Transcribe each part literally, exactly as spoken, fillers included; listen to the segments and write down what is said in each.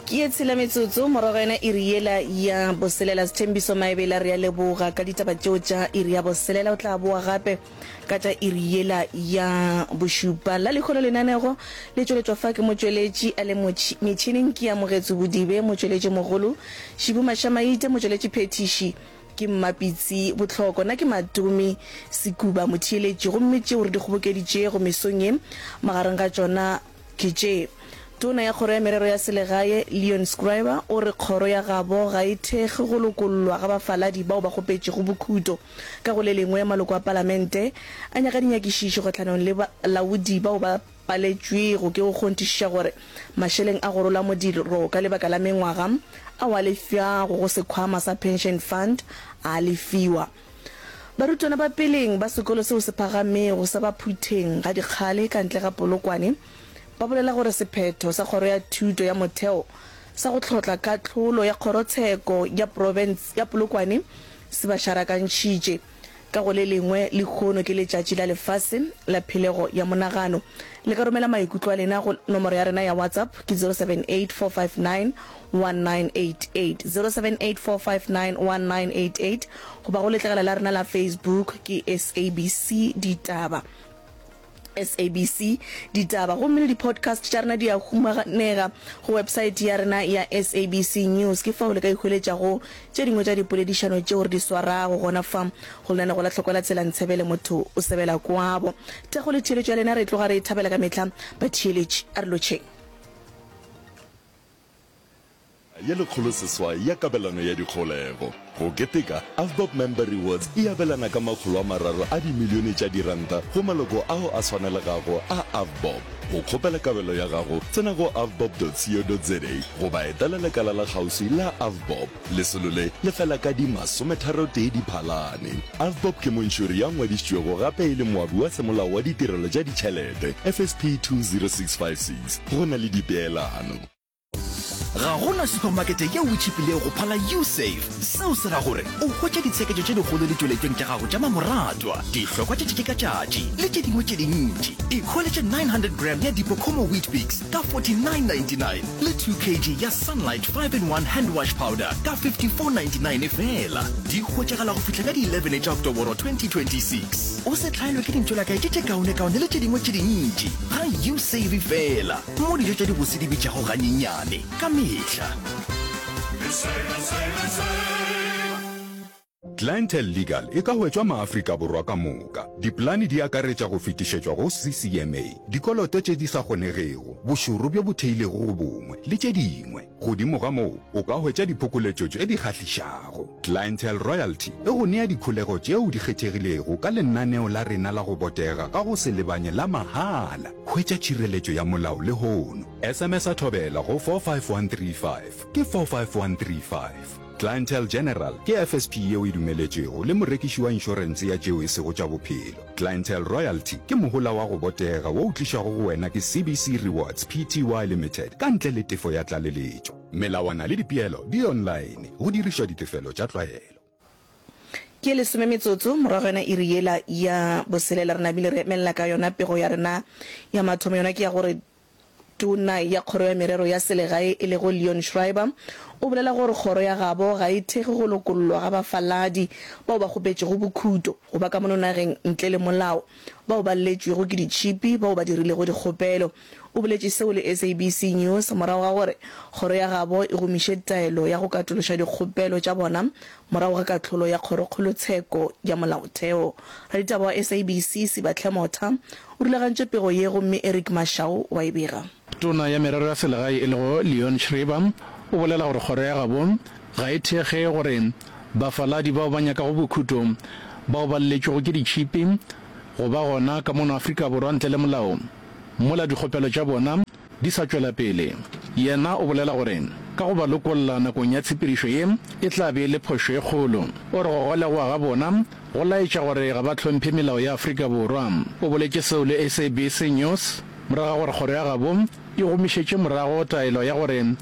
Ke etsela metsotso morogena e riela ya boselela Sthembiso Maebela re ya leboga ka ditaba tšeo tša iri ya boselela o tla boa gape ka tša iri yela ya bošupa la lekgolo lenanego le tšweletšwa fa ke motšweletši a le metšhineng ke ya mogetso bodibe motšweletši mogolo Shibu Mashamaite motšweletši phetiši ke mmapitsi botlhoko na ke matumi Sekuba motheeletši gomme tšeo re di kgobokeditše go mesong ye magareng ga tšona ke tše tona ya kgoro ya merero ya selegae Leon Scriber o re kgoro ya gabo ga e thege go lokollwa ga bafaladi bao ba gopetše go bokhuto ka go le lengwe ya maloko a parlamente a nyaka dinyakišišo go tlanong le laodi bao ba paletšwe go ke go kgontišiša gore mašeleng a go rola modiro ka lebaka la mengwaga a wa lefya go go sekhwama sa pension fund a lefiwa barutwana ba peleng ba sekolo seo se phagamego sa baphutheng ga dikgale ka ntle ga polokwane ba bolela gore sephetho sa kgoro ya thuto ya motheo sa go tlhotla katlholo ya kgorotsheko ya province ya Polokwane se ba sharakantšitše ka go le lengwe le khono ke letšatši la lefase la phelego ya monagano le ka romela maikutlo a lena go nomoro ya rena ya WhatsApp ke zero seven eight four five nine one nine eight eight zero seven eight four five nine one nine eight eight go ba go letlegela la rena la Facebook ke S A B C Ditaba S A B C ditaba go mmele di podcast tša rena di a humanega go website ya rena ya S A B C News ke fa o le ka ikhuletša go tše dingwe tša dipoledišano tšeo re di swarago gona fa go lena go la tlhokola tsela ntshebele motho o sebela kwabo thego le theeletšo ya lena re tloga re thabela ka metla batheeletši a re lotšheng ya lekgolo seswai ya kabelano ya dikgolego go keteka AVBOB Member Rewards e abelana ka makgolo a mararo a dimilione tša diranta go maloko ao a swanelegago a AVBOB go kgopela kabelo ya gago tsena go avbob dot co dot za go ba etela lekala la kgauswi la AVBOB lesolo le le fela ka di masometharotee diphalane AVBOB ke montšhuri ya ngwadišitšwego gape e le moabi wa semolao wa ditirelo tša ditšhelete F S P two zero six five six go na le dipeelano ga gona supermarket ye o tšhipilego go phala USave seo se ra gore o hwetša ditsheketšo tše dikgolo le tšweletšeng tša gago tša mamoratwa dihlokwa tše tše ka tšatši le tše dingwe tše dintši ikholetše nine hundred gram ya Dipocomo Wheat Bix ka forty-nine ninety-nine le two kilograms ya Sunlight five in one hand wash powder ka fifty-four ninety-nine fela di hwetšagala go fihla ka di eleven tša Oktoboro twenty twenty-six o se hlaelwe ke dintšola kae tše tše kaone-kaone le tše dingwe tše dintši ga USave fela mo dijo tša dibose di bitšago ganyenyane ka mehla Clientele Legal e ka hwetšwa maAfrika borwa ka moka diplani di akaretša go fetišetšwa go C C M A dikoloto tše di sa kgonegego bošoro bjo bo theilego go bongwe le tše dingwe godimo ga moo o ka hwetša diphokoletšo tše di kgahlišago Clientele Royalty e go nea dikholego tšeo di kgethegilego ka lenaneo la rena la go botega ka go se lebanye la mahala hwetša tšhireletšo ya molao le hono S M S a thobela go four five one three five ke four five one three five Clientele General ke F S P yeo e dumeletšego le morekiši wa inšorense ya tšeo e sego tša bophelo Clientele Royalty ke mohola wa go botega wo o tlišago go wena ke C B C Rewards Pty Limited ka ntle le tefo ya tlaleletšo melawana le dipeelo di online go dirišwa ditefelo tša tlwaelo ke le some metsotso moragona e riela ya boselela rena bile re emella ka yona pego ya rena ya mathomo yona ke ya gore tona ya kgoro ya merero ya selegae e le go Leon Scriber o bolela gore kgoro ya gabo ga e thege go lokollwa ga bafaladi bao ba gopetše go bokhuto go ba ka mononageng ntle le molao bao ba letšwego ke ditšhipi bao ba dirile go dikgopelo o boletše seo le S A B C News morago ga gore kgoro ya gabo e gomiše taelo ya go katološa dikgopelo tša bona morago ga katlholo ya kgorokgolotsheko ya molaotheo raditaba wa S A B C Sebatlhe Motha o rulagantše pego ye gomme Eric Mashao wa e bega tona ya merero ya selegae e le go Leon Scriber o bolela gore kgoro ya gabo ga e thege gore bafaladi bao ba nyaka go bokhuto bao ba letšwego ke ditšhipi go ba gona ka mono Afrika borwa ntle le molao mola dikgopelo tša bona di sa tšwela pele yena o bolela gore ka go ba lokolla nakong ya tshepedišo ye e tla be le phošo e kgolo o re go golegwa ga bona go laetša gore ga ba tlhomphe melao ya Afrika borwa o boletše seo le S A B C News morago gore kgoro ya gabo e gomišetše morago taelo ya gore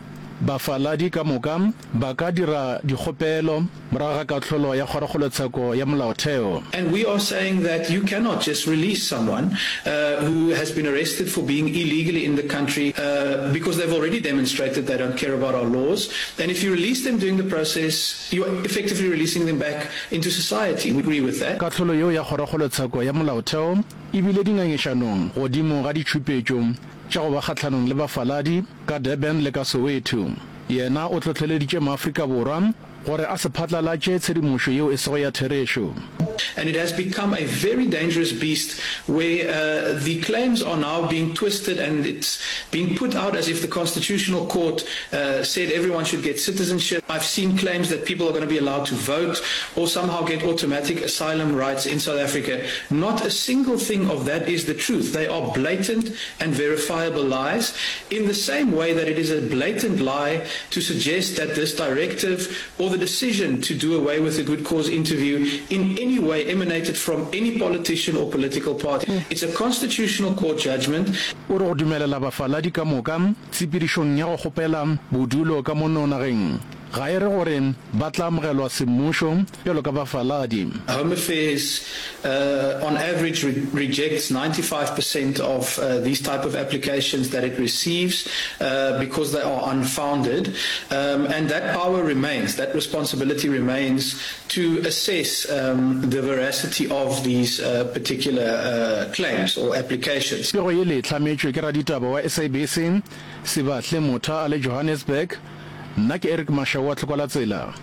bafaladi ka moka ba ka dira dikgopelo morago ga katlholo ya kgorokgolotsheko ya molaotheo. And we are saying that you cannot just release someone uh, who has been arrested for being illegally in the country uh, because they've already demonstrated they don't care about our laws. And if you release them during the process, you are effectively releasing them back into society. We agree with that. Katlholo yo ya kgorokgolotsheko ya molaotheo e bile dingangishanong godimo ga ditshupetso tša go ba kgatlhanong le bafaladi ka Durban le ka Soweto. Yena o tlhotlheleditše maAforika Borwa gore a se phatlalatše tshedimošo yeo e sego ya theresho. And it has become a very dangerous beast where uh, the claims are now being twisted and it's being put out as if the Constitutional Court uh, said everyone should get citizenship. I've seen claims that people are going to be allowed to vote or somehow get automatic asylum rights in South Africa. Not a single thing of that is the truth. They are blatant and verifiable lies, in the same way that it is a blatant lie to suggest that this directive or the decision to do away with the good cause interview in any way emanated from any politician or political party. Mm. It's a constitutional court judgment. O re go dumelela bafaladi ka moka tshepedišong ya go kgopela bodulo ka mo nonageng ga e re gore ba tla amogelwa semmušo bjalo ka bafaladi. Home Affairs uh, on average re rejects ninety-five percent of uh, these type of applications that it receives uh, because they are unfounded, um, and that power remains, that responsibility remains to assess um, the veracity of these uh, particular uh, claims or applications. Pego ye le tlametšwe ke raditaba wa S A B C Sebatle Motha a le Johannesburg. Nna ke Eric Mashau wa Tlhokwala Tsela.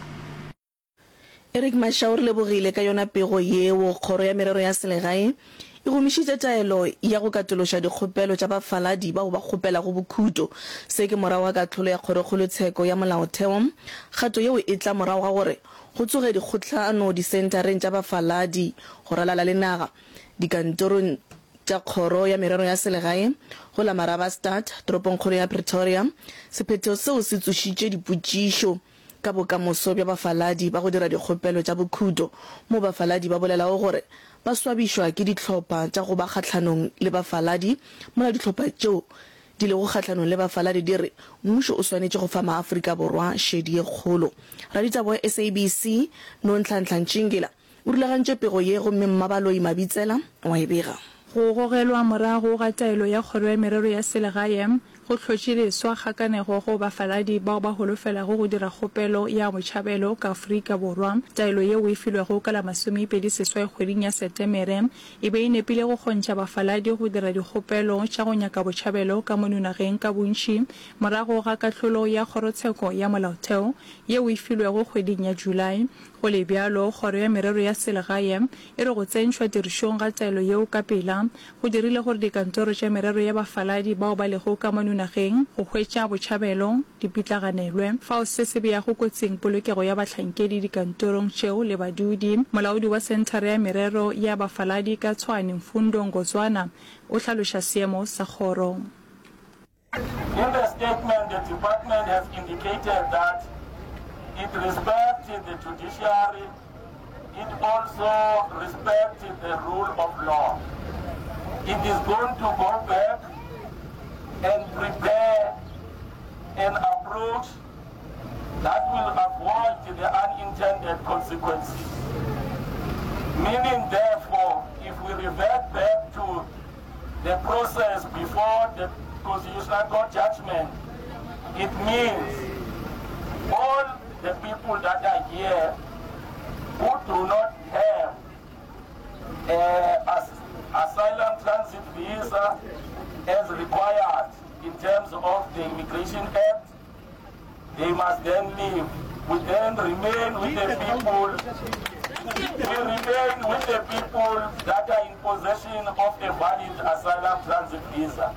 Eric Mashau re lebogile ka yona pego yeo kgoro ya merero ya selegae e gomišitše taelo ya go katološa dikgopelo tša bafaladi bao ba kgopela go bokhuto se ke morago wa katlholo ya kgorokgolotsheko ya molaotheo. Kgato yeo e tla morago ga gore go tsoge dikgotlano disentareng tša bafaladi go ralala le naga dikantorong tša kgoro ya merero ya selegae go la Marabastad toropong kgolo ya Pretoria. Sephetho seo se tsošitše dipotšišo ka bokamoso bja bafaladi ba go dira dikgopelo tša bokhuto mo bafaladi ba bolelago gore ba swabišwa ke ditlhopha tša go ba kgatlhanong le bafaladi mola ditlhopha tšeo di le go kgatlhanong le bafaladi di re mmušo o swanetše go fa maAforika Borwa šedi ye kgolo. Raditaba ya S A B C no Nhlanhla Ntšingela o rulagantše pego ye gomme Mmabaloi Mabitsela wa e bega. Go gogelwa morago ga taelo ya kgoro ya merero ya selegae go tlhotšileswa kgakanego go bafaladi bao ba holofela go go dira kgopelo ya motšhabelo ka Aforika Borwa. Taelo yeo e filwego ka la masomepedi seswai kgweding ya Setemere e be e nepile go kgontšha bafaladi go dira dikgopelo tša go nyaka botšhabelo ka mo nonageng ka bontši morago ga katlholo ya kgorotsheko ya molaotheo yeo e filwego kgweding ya Julae. Go le bjalo kgoro ya merero ya selegae e re go tsentšhwa tirišong ga taelo yeo ka pela go dirile gore dikantoro tša merero ya bafaladi bao ba lego ka mo nonageng go hwetša botšhabelo di pitlaganelwe fao se se beago kotsing polokego ya batlhankedi dikantorong tšeo le badudi. Molaodi wa senthara ya merero ya bafaladi ka Tshwane Mfundo Ngozwana o hlaloša seemo sa kgoro. In the statement, the department has indicated that it respects the judiciary, it also respects the rule of law. It is going to go back and prepare an approach that will avoid the unintended consequences. Meaning, therefore, if we revert back to the process before the Constitutional Court judgment, it means all the people that are here who do not have uh, as asylum transit visa as required in terms of the Immigration Act, they must then leave. We then remain with the people, we remain with the people that are in possession of a valid asylum transit visa.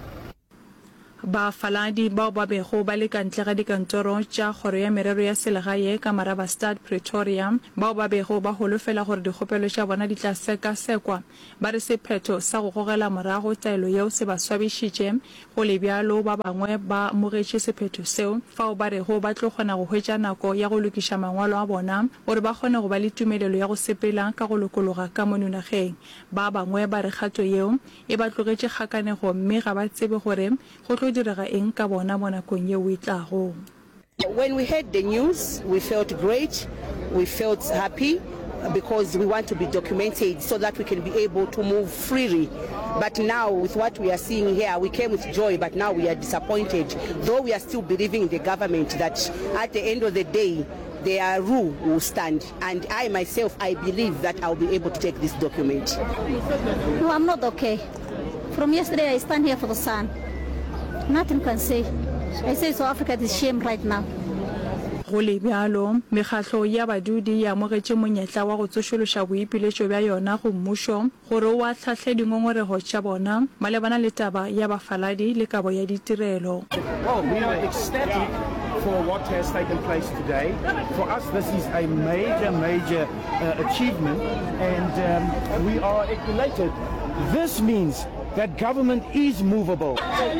Bafaladi bao ba bego ba le kantle ga dikantoro tša kgoro ya merero ya selegae ka Marabastad Pretoria bao ba bego ba holofela gore dikgopelo tša bona di tla seka-sekwa ba re sephetho sa go gogela morago taelo yeo se ba swabišitše go le bjalo ba bangwe ba mogetše sephetho seo fao ba rego ba tlo kgona go hwetša nako ya go lokiša mangwalo a bona gore ba kgone go ba le tumelelo ya go sepela ka go lokologa ka mo nonageng. Ba bangwe ba re kgato yeo e ba tlogetše kgakanego mme ga ba tsebe gore go tlo direga eng ka bona mo nakong yeo e tlago. When we heard the news, we felt great, we felt happy, because we want to be documented so that we can be able to move freely. But now with what we are seeing here, we came with joy, but now we are disappointed, though we are still believing in the government that at the end of the day, their rule will stand. And I myself, I believe that I'll be able to take this document. No, I'm not okay. From yesterday, I stand here for the sun. Nothing can say. I say South Africa is shame right now. Go le bjalo mekgatlo ya badudi ya mogetše monyetla wa go tsošološa boipiletšo bja yona go mmušo gore o a tlhahle dingongorego tša bona malebana le taba ya bafaladi le kabo ya ditirelo. Well, we are ecstatic for what has taken place today. For us, this is a major, major uh, achievement, and um, we are elated. This means that government is movable.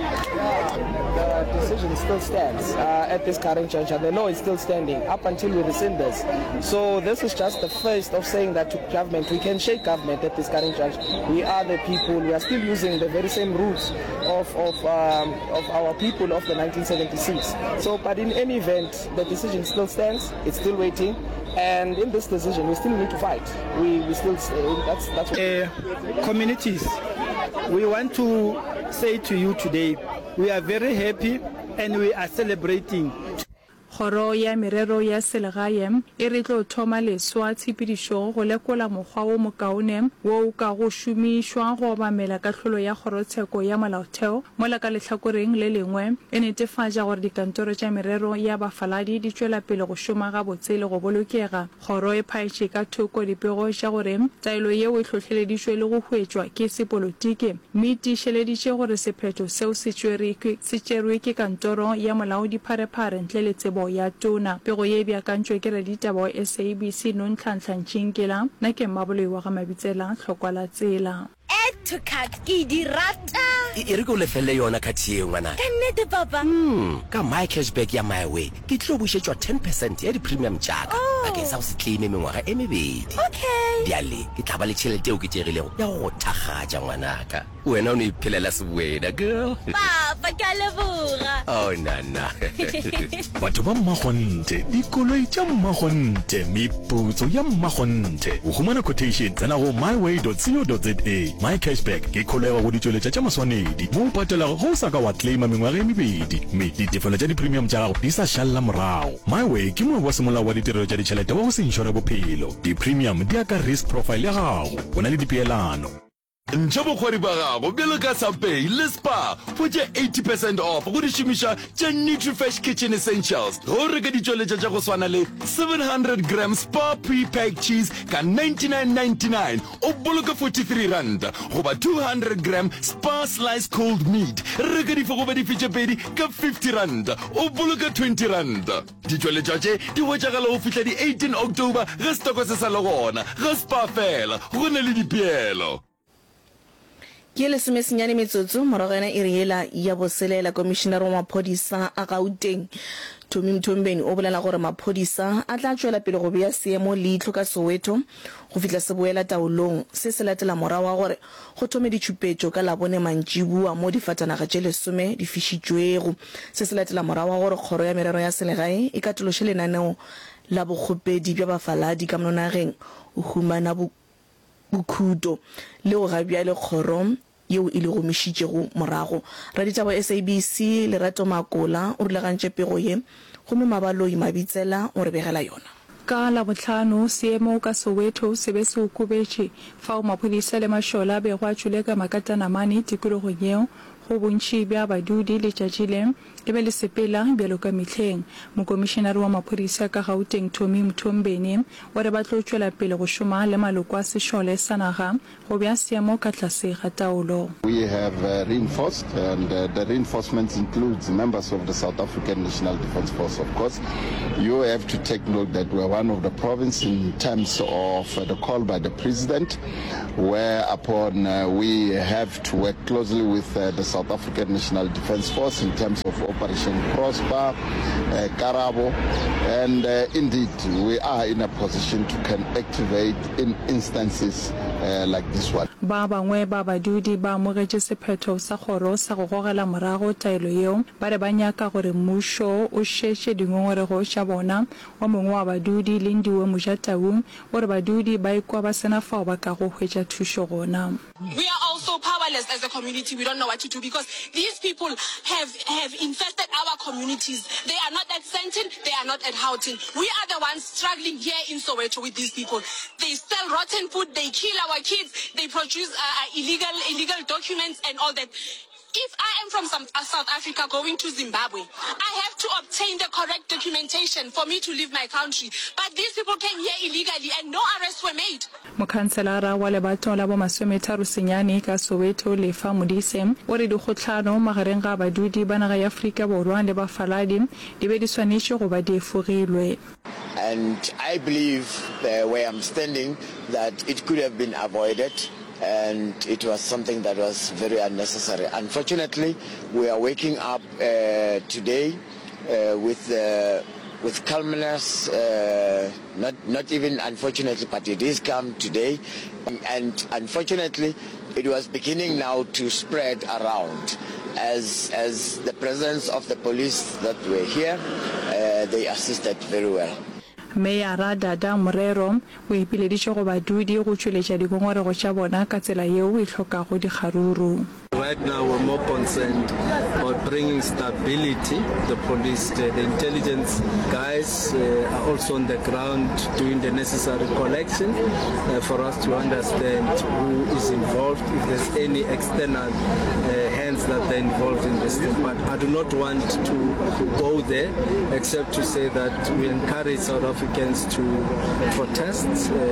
The decision still stands uh, at this current juncture. The law is still standing up until we rescind this. So this is just the first of saying that to government, we can shake government at this current juncture. We are the people. We are still using the very same rules of of um, of our people of the nineteen seventy-six. So, but in any event, the decision still stands. It's still waiting. And in this decision, we still need to fight. We we still uh, that's that's what uh, communities. We want to say to you today, we are very happy and we are celebrating. Kgoro ya merero ya selegae e re tlo thoma leswa tshepedišo go lekola mokgwa o mokaone wo o ka go šomišwa go obamela kahlolo ya kgorotsheko ya molaotheo mola ka lehlakoreng le lengwe e netefatša gore dikantoro tša merero ya bafaladi di tšwela pele go šoma gabotse le go bolokega. Kgoro e phaetše ka thoko dipego tša gore taelo yeo e tlhohleleditšwe le go hwetšwa ke sepolotiki mme e tiišeleditše gore sephetho seo se tšerwe ke kantoro ya molaodipharephare ntle le tsebo ya tona. Pego ye beakantšwe ke raditaba S A B C no ntlhantlhantšhinkela nna ke mmaboloi wa ga mabitsela tlhokwa la tsela. To cut ki di rata e re go lefelle yona khathi e ngwana ka nnete papa mm ka my cashback ya my way ke tlo bušetšwa ten percent ya di premium jaaka bakeng sa go se claim mengwaga e mebedi. Okay diale ke tla ba le tšhelete eo ke tšerilego ya go thakgatša ngwanaka wena o ne iphelela sebuena girl papa ke a leboga. Oh nana batho ba mmagonte dikoloi tša mmagonte meputso ya mmagonte o humana quotation tsena go myway dot co dot za. My cashback ke kholego go ditšweletša tša maswanedi mo o patelago go o sa ka wa claima mengwaga e mebedi mme ditefelo tša di-premium tša gago di sa šalela morago. myway ke moe wa semolao wa ditirelo tša ditšhelete wa go se inšore bophelo. Di-premium di aka risk profile ya gago go na le dipeelano. ntšha bokgwari ba gago bjalo ka sapay le spa go tše eighty percent off go di šomiša tša nutrifresh kitchen essentials go reka ditšweletša tša go swana le seven hundred gram spa pre-packed cheese ka ninety-nine ninety-nine o boloka forty-three rand goba two hundred gram spa slice cold meat reka difo goba difetše pedi ka fifty rand o boloka twenty rand. ditšweletša tše di hwetšagala go fihla di eighteen October ge stoko se sa le gona ge spa fela go na le dipeelo. Ke le semesenyane metsotso morogena e re ela ya boselela komishenara wa maphodisa a Gauteng Tommy Mthombeni o bolela gore maphodisa a tla tšwela pele go bea seemo leihlo ka Soweto go fihla se boela taolong se se latela morago wa gore go thome ditšhupetšo ka labone mantšibua mo difatanaga tše lesome di fišitšwego se se latela morago wa gore kgoro ya merero ya selegae e katološe lenaneo la bokgopedi bja bafaladi ka mononageng o humana bokhuto le go gabja le kgoro yeo e le go mišitšego morago. Raditaba S A B C Lerato Makola o rulagantše pego ye gomme mabaloi mabitsela o re begela yona. Ka la botlhano seemo ka Soweto se be se okobetše fao maphodisa le mašola be go a tšwele ka makatanamane tikologong yeo go bontši bja badudi letšatši le e be le sepela bjalo ka mehleng. Mokomišenare wa maphodisa ka Gauteng Tommy Mthombeni o re ba tlo tšwela pele go šoma le maloko a sešole sa naga go bea seemo ka tlase ga taolo. We have uh, reinforced, and uh, the reinforcements includes members of the South African National Defence Force. Of course, you have to take note that we are one of the province in terms of uh, the call by the president, whereupon uh, we have to work closely with uh, the South African National Defence Force in terms of Operation Prosper, uh, Karabo, and uh, indeed we are in a position to can activate in instances uh, like this one. ba bangwe ba badudi ba amogetše sephetho sa kgoro sa go gogela morago taelo yeo ba re ba nyaka gore mmušo o šetše dingongorego tša bona wa mongwe wa badudi Lindiwe Mojataung gore badudi ba ikwa ba sena fao ba ka go hwetša thušo gona. We are also powerless as a community. We don't know what to do because these people have, have infested our communities. They are not at Sentin, they are not at Houghton. We are the ones struggling here in Soweto with these people. They sell rotten food, they kill our kids, they produce uh, illegal, illegal documents and all that. If I am from some, uh, South Africa going to Zimbabwe, I have to obtain the correct documentation for me to leave my country. But these people came here illegally and no arrests were made. Mokhanselara wa lebato la bo masometharo senyane ka Soweto Lefa Modise o re dikgotlhano magareng ga badudi ba naga ya Afrika Borwa le bafaladi di be di swanetše go ba di efogilwe. And I believe uh, where I'm standing that it could have been avoided. And it was something that was very unnecessary. Unfortunately, we are waking up uh, today uh, with uh, with calmness. Uh, not not even unfortunately, but it is calm today. And unfortunately, it was beginning now to spread around. As as the presence of the police that were here, uh, they assisted very well. Mayara Dada Morero o ipileditše go badudi go tšweletša dikongorego tša bona ka tsela yeo e hlokago dikgaruru. Right now we're more concerned about bringing stability. The police, the, the intelligence guys uh, are also on the ground doing the necessary collection uh, for us to understand who is involved, if there's any external uh, hands that are involved in this thing. But I do not want to go there except to say that we encourage South Africans to protest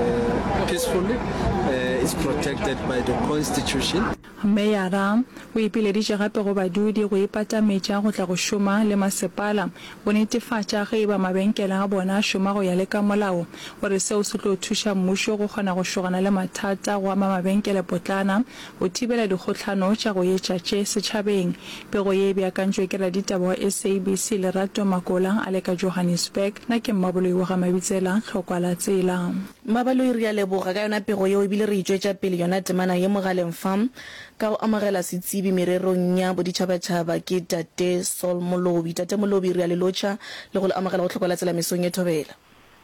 uh, peacefully. Uh, it's protected by the Constitution. Mayara o ipileditše gape go badudi go ipatametša go tla go šoma le masepala go netefatša ge ba mabenkele a bona a šoma go ya le ka molao gore seo se tlo thuša mmušo go kgona go šogana le mathata go ama mabenkele potlana go thibela dikgotlhano tša go etšatše setšhabeng. Pego ye e beakantšwe ke raditaba wa S A B C Lerato Makola a le ka Johannesburg. Nna ke Mmaboloi wa ga Mabitsela, hlokwa la tsela. Mmaboloi re a leboga ka yona pego yeo ebile re itšwetša pele yona temana ye mogaleng fam ka go amogela setsebi mererong ya boditšhabatšhaba ke Tate Sol Molobi. Tate Molobi re a lelotša le go le amogela go tlhokola tsela mesong e thobela.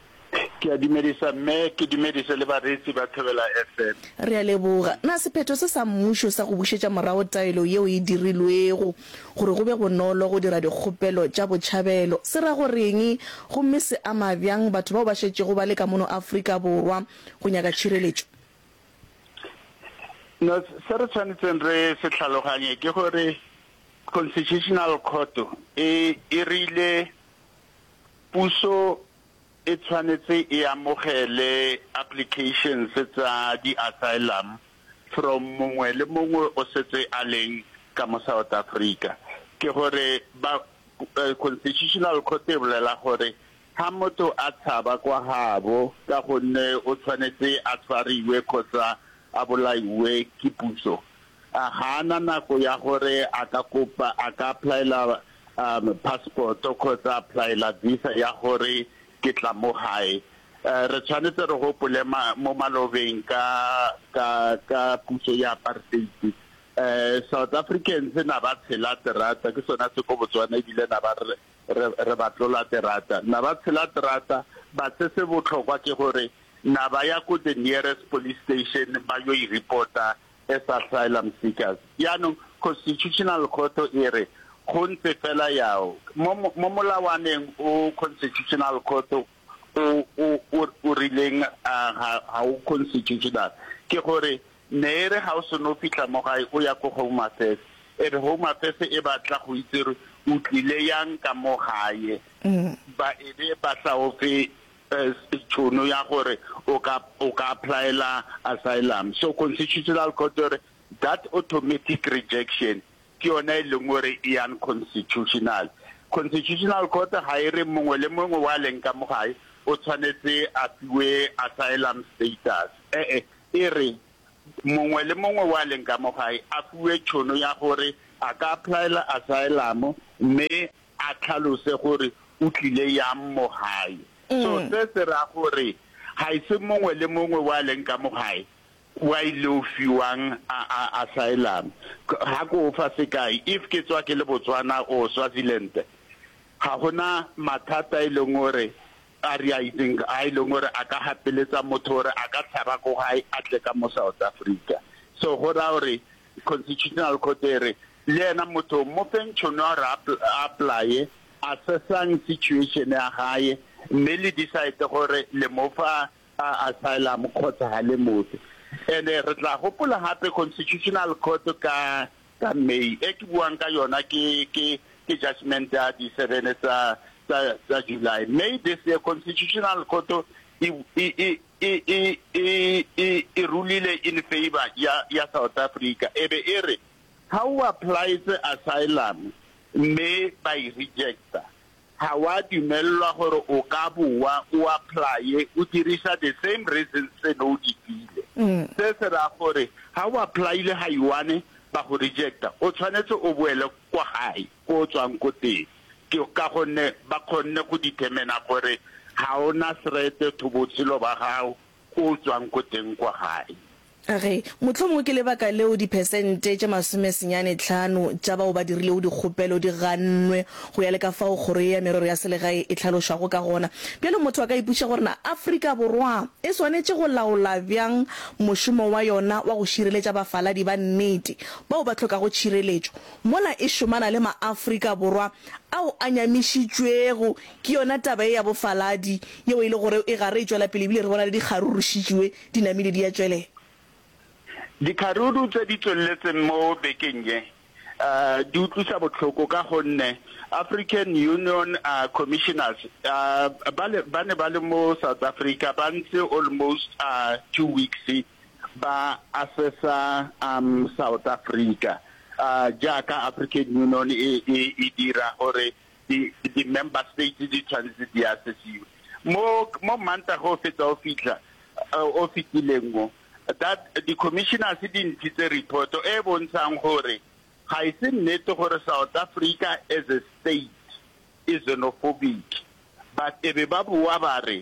Ke a dumedisa mme ke dumedisa le bareetsi ba Thobela F M. Re a leboga. Na sephetho se sa mmušo sa go bušetša morago taelo yeo e dirilwego gore go be bonolo go dira dikgopelo tša botšhabelo se ra goreng gomme se ama bjang batho bao ba šetšego ba le ka mono Afrika Borwa go nyaka tšhireletšo? No, se re tshwanetseng re se tlhaloganye ke gore Constitutional Court e e rile puso e tshwanetse e amogele applications tsa di asylum from mongwe le mongwe o setse a leng ka mo South Africa. Ke gore ba uh, Constitutional Court e bolela gore ha motho a tshaba kwa habo ka gonne o tshwanetse a tshwariwe kgotsa a bolaiwe ke puso. A hana nako ya gore a ka kopa a ka applyela um, passport kgotsa applyela visa ya gore ke tla mo hae. Re tshwanetse re gopole mo malobeng ka ka ka puso ya apartheid. Eh South Africans na ba tshela terata ke sona se go Botswana ebile na ba re ba tlola terata na ba tshela terata ba se se botlhokwa ke gore na ba ya go the nearest police station ba yo I reporta as asylum seekers. Yaanong Constitutional Court e re go ntse fela yao mo molawaneng o Constitutional Court o o o rileng ha o constitutional ke gore ne re ha o se no fitla mo gae o ya go Home Affairs e re Home Affairs e batla go itse re o tlile yang ka mo gae ba e be ba tla o fe tšhono ya gore o ka o ka applyela asylum. So Constitutional Court that automatic rejection ke yona e leng gore e unconstitutional. Constitutional Court ha e re mongwe le mongwe wa leng ka mo gae o tshwanetse a fiwe asylum status. Eh eh e re mongwe le mongwe wa leng ka mo gae a fiwe tšhono ya gore a ka applyela asylum mme a tlhalose gore o tlile yang mo gae. So se se ra gore ha ise mongwe le mongwe wa leng ka mo gae wa ile fiwang asylum ha go fa sekai if ke tswa ke le Botswana o Swaziland ha gona mathata ile ngore a re a itseng a ile ngore a ka hapeletsa motho gore a ka tshaba go gae a tle ka mo South Africa so go ra gore constitutional court re le ena motho mo pension ra apply assessing situation ya gae mme le decide gore le mofa asylum kgotsa ha le motho ene re tla gopola hape constitutional court ka ka May e ke buang ka yona ke ke ke judgment ya di seven tsa tsa July May this year constitutional court i i i i i i rulile in favor ya ya South Africa ebe ere how apply the asylum me by rejecta ha wa dumellwa gore o ka bua o apply o dirisa the same reasons se no di file se se ra gore ha o apply le ha iwane ba go rejecta o tshwanetse o boele kwa gae go tswang ko teng ke ka gonne ba khonne go determine gore ha ona srete to botshelo ba gago go tswang ko teng kwa gae age motlhomo ke lebaka leo di percent tse masome senyane tlhano tsa bao ba dirile o dikgopelo di gannwe go ya le ka fao gore ya merero ya selegae e tlhaloswa go ka gona pele motho a ka iputša gore na Afrika Borwa e swanetse go laola bjang mošomo wa yona wa go šireletša bafaladi ba nnete bao ba tlhoka go tšhireletšo mola e šomana le ma-Afrika Borwa ao a nyamišitšwego ke yona taba e ya bofaladi yeo e le gore e gare e tšwela pele ebile re bona le dikgarurušitšwe di namile di a tšwelela dikharuru tse di tsweletseng mo bekeng ye uh di utlwisa botlhoko ka gonne African Union uh, commissioners uh ba ne ba le mo South Africa ba ntse almost uh two weeks ba assessa um South Africa uh jaaka African Union e e dira gore di di member states di transit di assessiwe mo mo manta go fetsa o fitla o fitileng that the commissioners didn't get a report to everyone sang hore ha ise nnete gore South Africa as a state is xenophobic but ebe ba bua ba re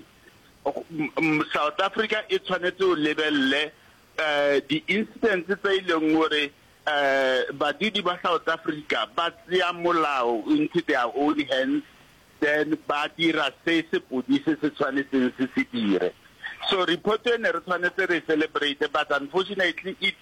South Africa e tshwanetse o lebelle the incidents tse ileng gore badudi ba South Africa ba tsia molao into their own hands then ba dira se se podise se tshwanetse se se dire. So reporting re tshwanetse re celebrate but unfortunately it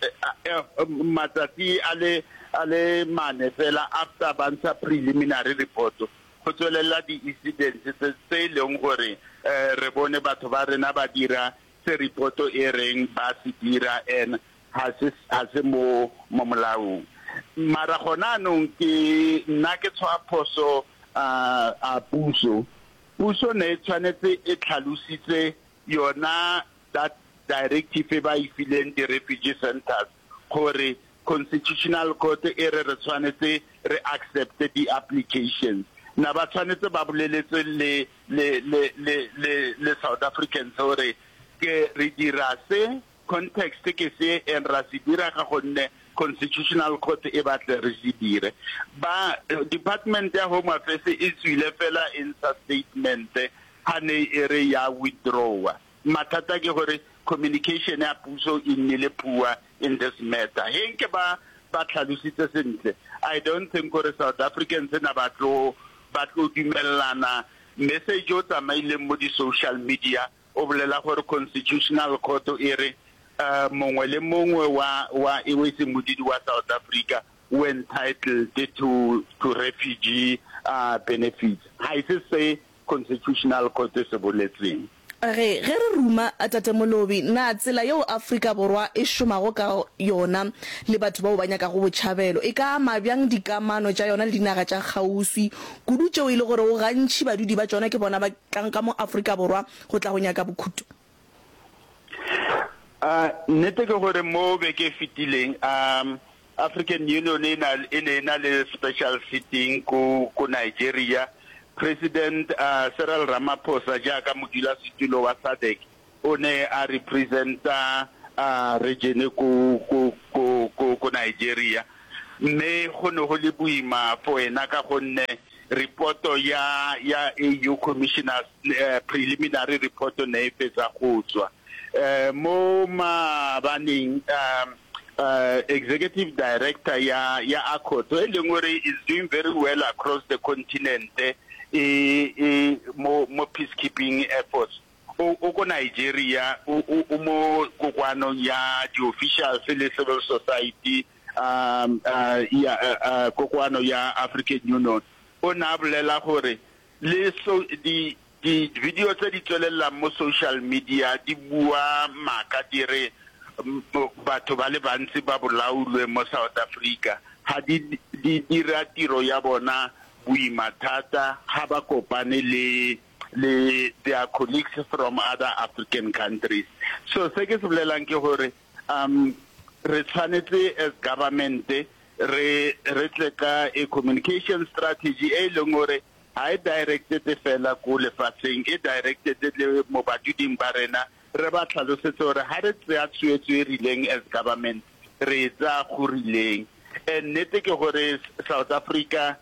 matsatsi ale ale mane fela after bansa preliminary report go tswelela di incidents tse leng gore re bone batho ba rena ba dira se report e reng ba se dira and has has mo mo molao mara gona nong ke nna ke tswa phoso a a puso puso ne tshwanetse e tlhalositse yona that directive ba e fileng di refugee centers gore constitutional court e re re tshwanetse re accept the applications na ba tshwanetse ba boleletse le le le le le South Africans gore ke re dira se context ke se en ra se dira ga gonne constitutional court e batla re se dire ba department ya home affairs e tswile fela in statement hane ere ya withdraw matata ke gore communication ya puso inile pua in this matter henke ba ba tlhalositse sentle I don't think gore South Africans na batlo batlo dumellana message o tsamaile mo di social media o bolela gore constitutional court ere uh mongwe le mongwe wa wa e wetse modidi wa South Africa when entitled to to refugee uh benefits I say constitutional court se boletseng re ge re ruma a tate molobi na tsela yo Afrika Borwa e shomago ka yona le batho ba ba nyaka go botšhabelo e ka mabjang dikamano tša yona le dinaga tša gauswi kudu tšeo ile gore o gantši badudi ba tsona ke bona ba tlanka mo Afrika Borwa go tla go nyaka bokhutu uh nete ke gore mo be ke fitileng um African Union ina ina le special sitting ko ko Nigeria President uh, Cyril Ramaphosa jaaka modula setulo wa S A D C o ne a representa uh, region ko ko ko ko Nigeria mme go ne go le buima for ena ka gonne report ya ya A U commissioners uh, preliminary report ne e fetsa go tswa uh, mo mabaneng um uh, executive director ya ya ACOTO e leng gore is doing very well across the continent e e mo mo peacekeeping efforts o o ko Nigeria o o mo kokwano ya the officials le civil society um uh, ya uh, kokwano ya African Union o na bolela gore le so di di video tse di tswelela mo social media di bua maka dire batho ba le bantsi ba bolaulwe mo South Africa ha di di dira tiro ya bona buima thata ha ba kopane le le their colleagues from other African countries. So se ke se bolelang ke gore um re tshwanetse as government re re tleka a communication strategy e leng gore I directed fela ko lefatsheng e directed le mo baduding ba rena re ba tlhalosetse gore ha re tsa tshwetso e rileng as government re tsa go rileng and nete ke gore South Africa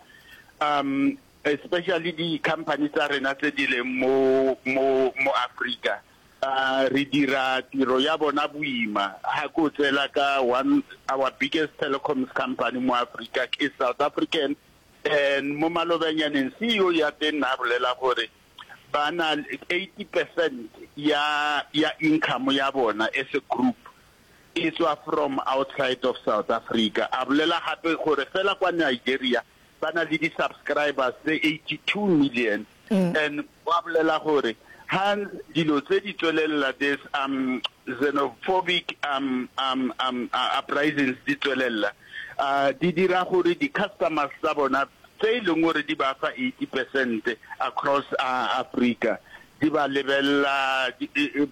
um especially the companies tsa rena tse di le mo mo mo Africa uh re dira tiro ya bona buima ha ko tsela ka one our biggest telecoms company mo Africa is South African and mo malobanyaneng C E O ya teng na bolela gore bana eighty percent ya ya income ya bona as a group is from outside of South Africa. Abulela hape gore fela kwa Nigeria bana le di subscribers the eighty-two million mm. and abulela gore han dilo tse di tswelela this um xenophobic um um um uh, uprisings di tswelela uh di dira gore di customers tsa bona tse leng gore di ba fa eighty percent across uh, Africa di ba lebella di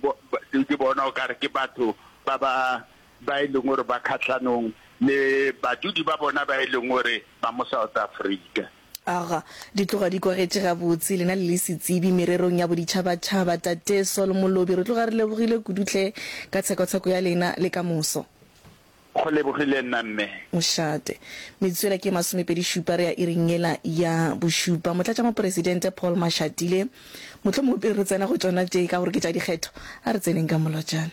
di bona o kare ke batho ba ba ba leng gore ba khatlanong le badudi ba bona ba leng gore ba mo South Africa. Aga di tloga di koretse ga botse lena le setsebi mererong ya boditšhaba tšhaba Tate Solomon Lobi re tloga re lebogile kudutle ka tshekatsheko ya lena le ka moso go lebogile nna mme moshate metswela ke masomepedi shupa re ya iringela ya boshupa motlatša mo president Paul Mashatile motho mo re tsena go tsona tse ka gore ke tša dikgetho a re tseneng ka molotšana.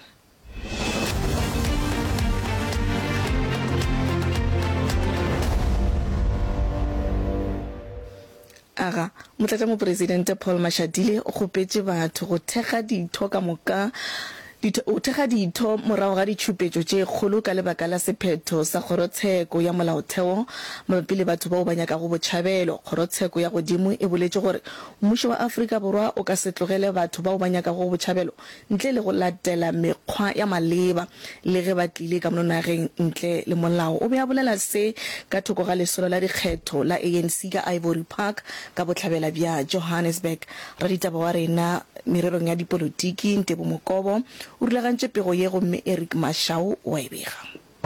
Aga motlatša mo president Paul Mashatile o gopetse batho go thega ditho ka moka o thega ditho morago ga ditšhupetšo tše kgolo ka lebaka la sephetho sa kgorotsheko ya molaotheo mabapi le batho bao ba nyakago botšhabelo. Kgorotsheko ya godimo e boletše gore mmušo wa Afrika Borwa o ka se tlogele batho bao ba nyakago botšhabelo ntle le go latela mekgwa ya maleba le ge ba tlile ka mononageng ntle le molao. O be a bolela se ka thoko ga lesolo la dikgetho la A N C ka Ivory Park ka botlhabela bja Johannesburg. Raditaba wa rena mererong ya dipolotiki Ntebo Mokobo o rulagantše pego ye gomme Eric Mashau wa e bega.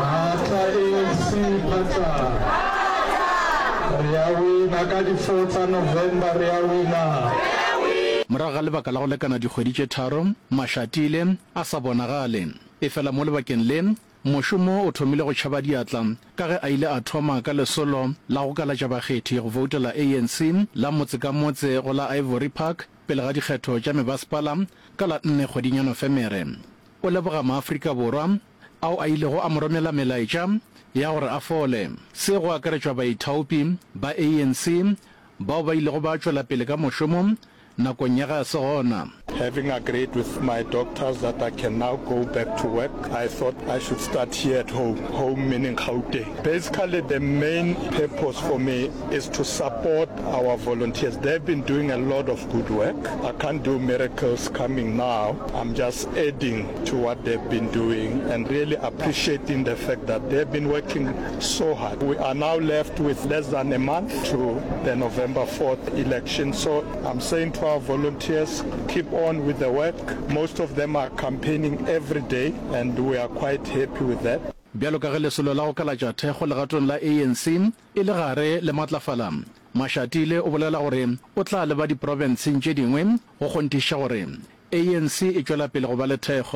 morago ga lebaka la go lekana dikgwedi tše tharo Mashatile a sa bonagale e fela mo lebakeng le mošomo o thomile go tšhaba diatla ka ge a ile a thoma ka lesolo la go kalatša bakgethi go voutela A N C la motse ka motse go la Ivory Park pele ga dikgetho tša mebaspala ka la nne kgweding ya Nofemere. O leboga maAfrika Borwa ao a ile go a moromela melaetša ya gore a fole se go akaretšwa baithaopi ba A N C bao ba ile go ba tšwela pele ka mošomo nakong ya ga se gona. Having agreed with my doctors that I can now go back to work, I thought I should start here at home, home meaning Gauteng. Basically, the main purpose for me is to support our volunteers. They've been doing a lot of good work. I can't do miracles coming now. I'm just adding to what they've been doing and really appreciating the fact that they've been working so hard. We are now left with less than a month to the November fourth election. So I'm saying to our volunteers, keep on with the work. Most of them are campaigning every day and we are quite happy with that. Bjalo ka ge lesolo la go kalatša thekgo legatong la A N C e le gare le matlafala Mashatile o bolela gore o tla leba diprovinseng tše dingwe go kgontiša gore A N C e tšwela pele go ba le thekgo.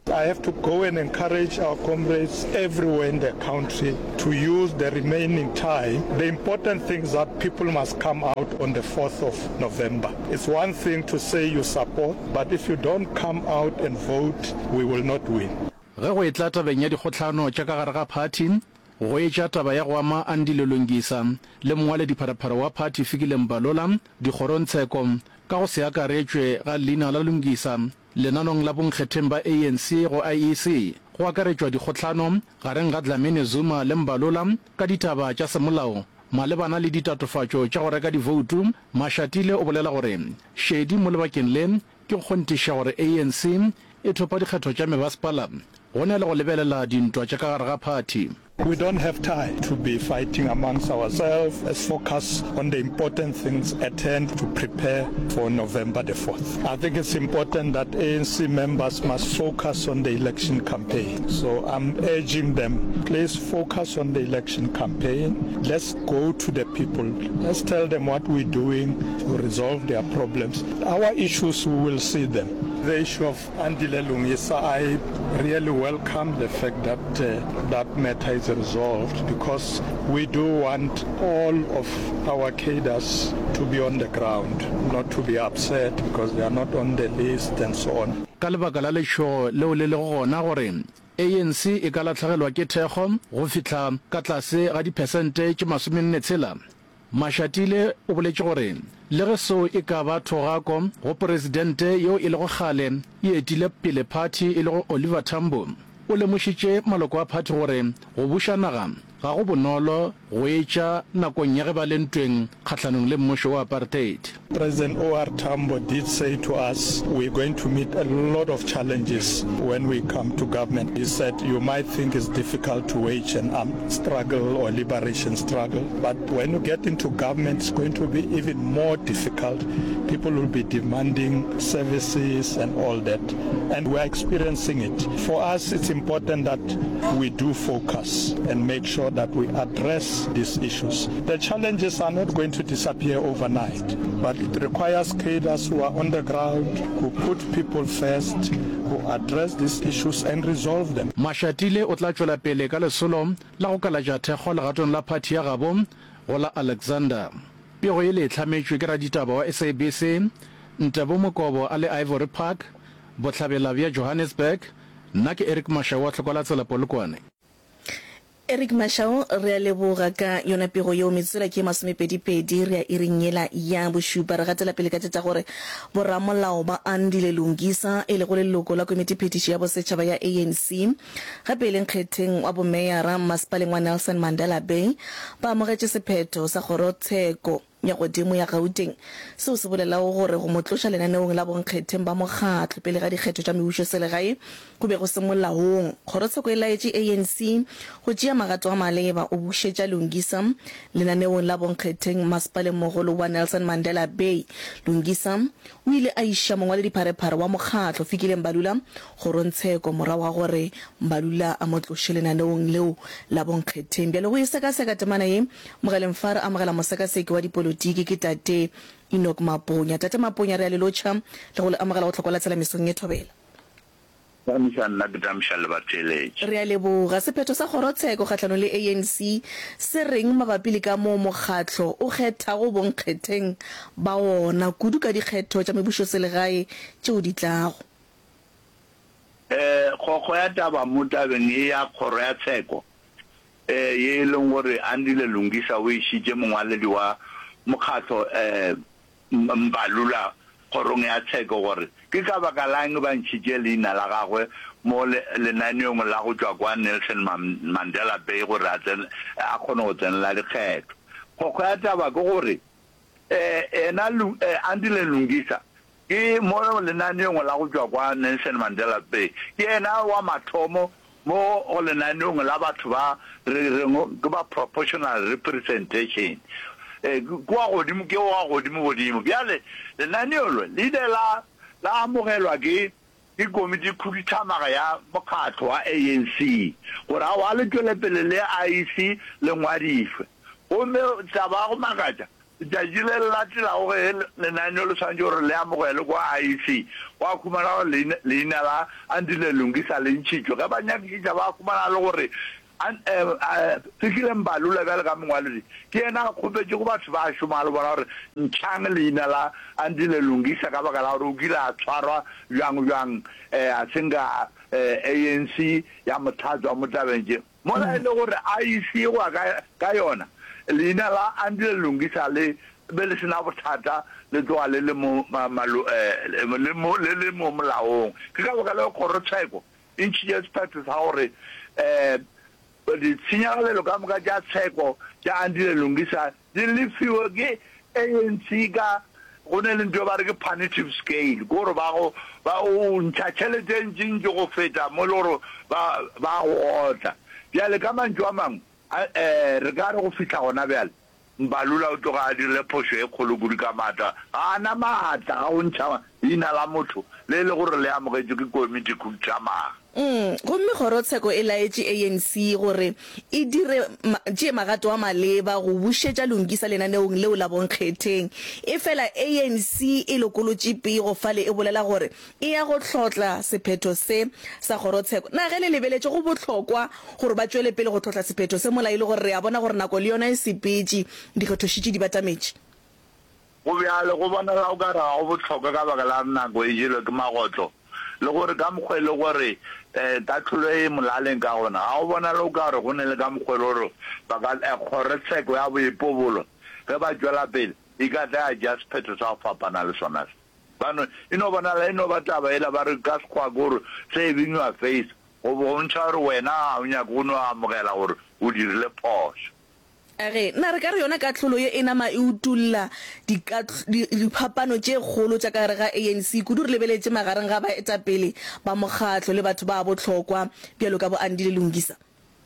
I have to go and encourage our comrades everywhere in the country to use the remaining time. The important thing is that people must come out on the fourth of November. It's one thing to say you support, but if you don't come out and vote, we will not win. Ge go etla tabeng ya dikgotlhano tša ka gare ga party go etša taba ya go ama Andile Lungisa le mongwale dipharapara wa party Fikile Mbalula dikgorontsheko ka go se akaretšwe ga leina la Lungisa lenanong la bonkgetheng ba A N C go I E C go akaretšwa dikgotlhano gareng ga Dlamini Zuma le Mbalula ka ditaba tša semolao malebana le ditatofatšo tša go reka divoutu. Mashatile o bolela gore šedi mo lebakeng le ke go kgontiša gore A N C e thopa dikgetho tša mebasepala go ne le go lebelela dintwa tša ka gare ga party. We don't have time to be fighting amongst ourselves. Let's focus on the important things at hand to prepare for November the fourth. I think it's important that A N C members must focus on the election campaign. So I'm urging them, please focus on the election campaign. Let's go to the people. Let's tell them what we're doing to resolve their problems. Our issues, we will see them. The issue of Andile Lungisa, I really welcome the fact that uh, that matter is resolved, because we do want all of our cadres to be on the ground, not to be upset because they are not on the list and so on. Ka lebaka la lešo leo le le gona gore A N C e ka latlhegelwa ke thekgo go fitlha ka tlase ga dipersente tše masomenne tshela. Mashatile o boletše gore le ge seo e ka ba thogako go presidente yo e lego kgale e etile pele party e lego Oliver Tambo o lemošitše maloko a party gore go buša naga ga go bonolo go etša nakong ya ge ba lentweng kgatlhanong le mmušo wa apartheid. President O R Tambo did say to us, we're going to meet a lot of challenges when we come to government. He said, you might think it's difficult to wage an armed struggle or liberation struggle, but when you get into government, it's going to be even more difficult. People will be demanding services and all that, and we're experiencing it. For us, it's important that we do focus and make sure that we address these issues. The challenges are not going to disappear overnight, but it requires cadres who are on the ground, who put people first, who address these issues and resolve them. Mashatile o tla tšwela pele ka lesolo la go kalatša thekgo legatong la party ya gabo go la Alexander. Pego e le hlametšwe ke raditaba wa S A B C Ntabo Mokobo a le Ivory Park bohlabela bja Johannesburg. Nna ke Eric Mashao wa tlhokola tsela Polokwane. Eric Mashao re a leboga ka yona pego yeo metswela ke masomepedipedi re a irinyela ya bošupa re gatela pele ka tša gore boramolao ba Andile Lungisa e le go leloko la komiti phetiši ya bosetšhaba ya A N C gape le nkgetheng wa bomeyara masepaleng wa Nelson Mandela Bay ba amogetše sephetho sa kgorotsheko ya godimo ya Gauteng seo se bolela gore go motloša lenaneong la bonkgetheng ba mokgatlo pele ga dikgetho tša mebušo selegae go be go se molaong. Kgorotsheko e laetše A N C go tšea magato a maleba o bušetša Lungisa lenaneong la bonkgetheng masepaleng mogolo wa Nelson Mandela Bay. Lungisa o ile a iša mongwale dipharephare wa mokgatlo Fikile Mbalula kgorontsheko morago wa gore Mbalula a motloše lenaneong leo la bonkgetheng bjale go e sekaseka temana ye mogaleng fa re amogela mosekaseki wa dipolotiki ke tate Enoch Maponya. Tate Maponya re a lelotšha le go le amogela go tlhokola tsela mesong ye thobela. Re a leboga sephetho sa kgorotsheko kgatlhanong le A N C se reng mabapi le ka moo mokgatlo o kgetha go bonkgetheng ba ona kudu ka dikgetho tša mebušo selegae tšeo di tlago. Eh kgokgo ya taba mo tabeng e ya kgoro ya tsheko eh ye leng gore Andile Lungisa o išitše mongwaledi wa mokgatlo eh Mbalula gorong ya tsheko gore ke ka baka lang ba ntšhitše leina la gagwe mo lenaneong la go tšwa kwa Nelson Mandela Bay gore a kgone go tsenela dikgetho. Kgokgo ya taba ke gore eh ena Andile Lungisa ke mo lenaneong la go tšwa kwa Nelson Mandela Bay ke ena wa mathomo mo o lenaneong la batho ba re ke ba proportional representation eh kwa godimo ke wa godimo godimo bjale lenaneo le le la la amogelwa ke ke komiti khudithamaga ya mokgatlo wa A N C gore a wa le tšwele pele le I E C le ngwadifwe o me taba go makatša ja jile la tla o ge le nane lo sanje re le amogele kwa I C wa khumana le le la andile lungisa le ntshitjo ga banya ke ja ba khumana le gore an eh tikile mbalula bela ka mngwaledi ke ena go betse go batho ba shoma le bona gore ntshang le ina la andile lungisa ka baka la gore o gila tshwarwa jang jang eh a tsenga A N C ya mothatswa motabenje mona ile gore I C wa ka yona leina la andile lungisa le bele sina bothata le tloa le le mo malo le mo le mo molaong ke ka baka le go rotsheko intsi ya status ha gore eh di sinyalelo ka moka ja tsheko ja andile lungisa di lefiwe ke A N C ka go ne le ntwe ba re ke punitive scale go re ba go ba o ntšhatšhelete ntšintši go feta mo le gore ba ba go otla bjale ka mantšu a mangwe um re ka re go fitlha gona bjale mbalula o tloga a dirile phoso e kgolo kudu ka maatla ga ana maatla ga o ntšha leina la motho le e le gore le amogetswe ke komiti khuduthamaga Mm, gomme kgorotsheko e laetse A N C gore e dire tše magato a maleba go bušetša lungisa lenaneong leo la bonkgetheng e fela A N C e lokolotše pego fale e bolela gore e ya go tlhotla sephetho se sa kgorotsheko na ge le lebeletše go bohlokwa gore ba tšwele pele go tlhotla sephetho se molai le gore re a bona gore nako le yona e sepetše dikgethošitše di batametše go bjale go bonala o ka re ga go bohlokwa ka baka la nako e jelwe ke magotlo le gore ka mokgwele gore eh tatlholo e molaleng ka gona ga o bona le ka gore go ne le ka mokgwele gore ba ka kgorotsheko ya boipobolo ge ba tswela pele e ka tla ja sephetho sa go fapana le sona bano e no bona le no batla ba ela ba re ka sekgwa gore saving your face go bontšha gore wena o nyaka go no amogela gore o dirile phoso age na re ka re yona katlholo ye e nama e utulla diphapano tše kgolo tša ka gare ga A N C kudu re lebeletše magareng ga baetapele ba mokgatlo le batho ba bohlokwa bjalo ka bo andile lungisa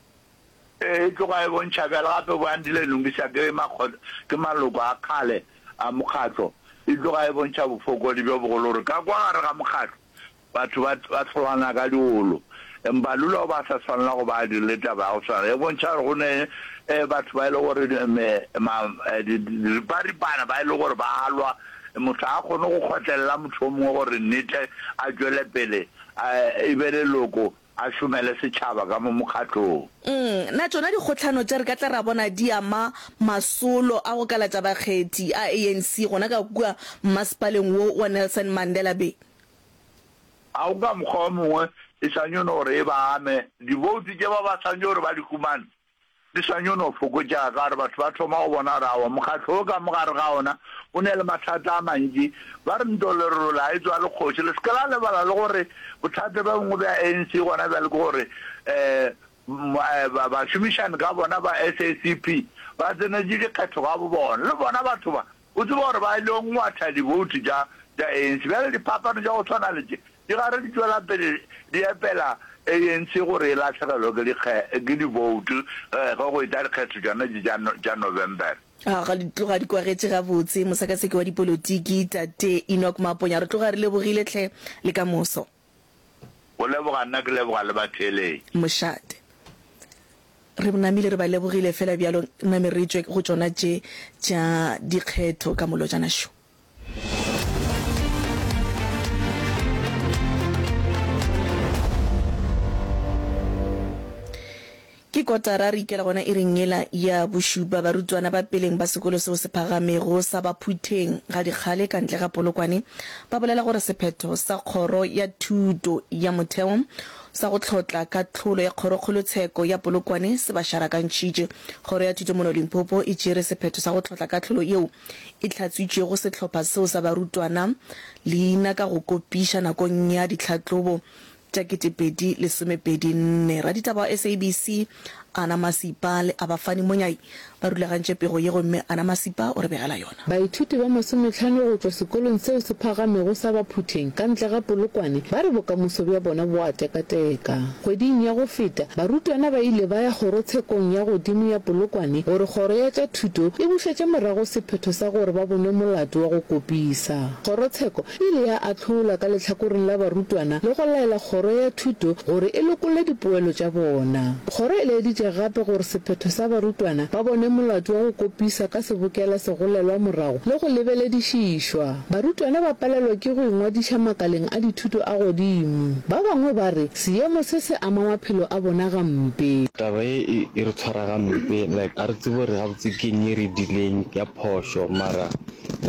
e tloga e bontšha bjale gape bo andile lungisa ke maloko a kgale a mokgatlo e tloga e bontšha bofokodi bjo bogolo gore ka kwa gare ga mokgatlo batho ba tlholana ka diolo mbalula o ba sa tshwanela go ba dirile taba ya go tshwana e bontšha gore go ne batho ba ile gore diparipana ba ile gore ba alwa motho a kgone go kgotlelela motho o mongwe gore nnete a tswele pele e be leloko a šomele setšhaba ka mo mokgatlong mm na tsona dikgotlhano tša re ka tla ra bona di ama masolo a go kalatša bakgethi a A N C gona ka kua mmasepaleng wo wa Nelson Mandela Bay a o ka mokgwa mongwe e sa nyono gore e ba ame dibouti tše ba ba sa nyo gore ba di khumane di sa nyono fokotša ka gore batho ba thoma go bona rawa mokgatlho o ka mogare ga ona o ne le mathata a mantši ba re ntolerola a e tswa le kgoši le seke la lebala le gore bothata ba bongwe bja A N C gona bjale ke gore um bašomišane ka bona ba S A C P ba tsenetse dikgetho ga bo bona le bona batho ba o tseba gore ba ile ngwatha dibouti tša A N C bjale diphapano tša go tshwana le tše di gare di tswela pele di epela A N C gore e latlhegelwe ke diboutu ge go eta dikgetho tšona tša November a ga ditloga di kwagetse ga botse mosakaseke wa dipolotiki tate Enoch Maponya re tloga re lebogile tlhe le ka moso go leboga nna ke leboga le batheleng mošate re bonamile re ba lebogile fela bjalo name re tswe go tsona tše tša dikgetho ka molojana sho ke kotara re ikela gona e rengela ya bošupa barutwana ba peleng ba sekolo seo se phagamego sa Baphutheng ga dikgale ka ntle ga Polokwane ba bolela gore sephetho sa kgoro ya thuto ya motheo sa go tlhotla ka tlholo ya kgorokgolotsheko ya Polokwane se ba sharakantšitše kgoro ya thuto mono Limpopo e tšere sephetho sa go tlhotla ka tlholo yeo e tlhatswitše go sehlopha seo sa barutwana leina ka go kopiša nakong ya ditlhatlobo tša ketepedi lesomepedi nne raditaba wa S A B C Ana Masipa le Abafani Monyai ba rulagantše pego ye gomme Ana Masipa o re begela yona baithuti ba masomehlano go tšwa sekolong seo se phagamego sa Baphutheng ka ntle ga Polokwane ba re bokamoso bja bona bo a tekateka kgweding ya go feta barutwana ba ile ba ya kgorotshekong ya godimo ya Polokwane gore kgoro ya tša thuto e bušetše morago sephetho sa gore ba bone molato wa go kopisa kgorotsheko ile ya atlhola ka lehlakoreng la barutwana le go laela kgoro ya thuto gore e lokole dipoelo tša bona kgoro e le di re gape gore sephetho sa barutwana ba bone molato wa go kopisa ka sebokela segolelwa morago le go lebeledišišwa. Barutwana ba palelwa ke go ingwadiša makaleng a dithuto a godimo. Ba bangwe ba re seemo se se ama maphelo a bona gampe. Taba e e re tshwara gampe, like a re tsebo re gabotse ke eng e re dileng ya phosho mara